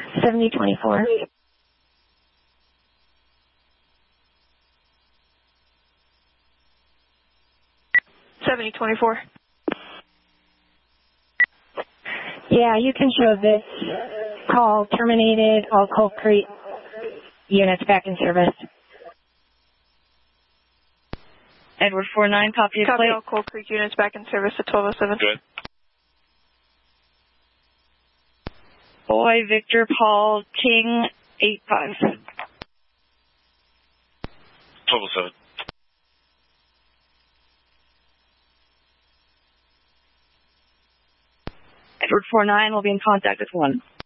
7024. 7024. Yeah, you can show this call terminated, all Cold Creek units back in service. Edward 49, copy of Copy plate. all Cold Creek units back in service at 1207. Good. Boy, Victor, Paul, King, 85. 1207. Edward 49 will be in contact with 1.